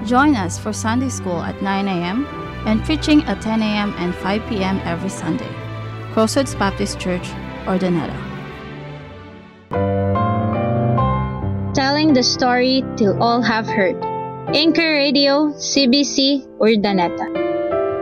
Join us for Sunday School at 9 a.m. and preaching at 10 a.m. and 5 p.m. every Sunday. Crossroads Baptist Church, Urdaneta. Telling the story till all have heard. Anchor Radio, CBC, Urdaneta.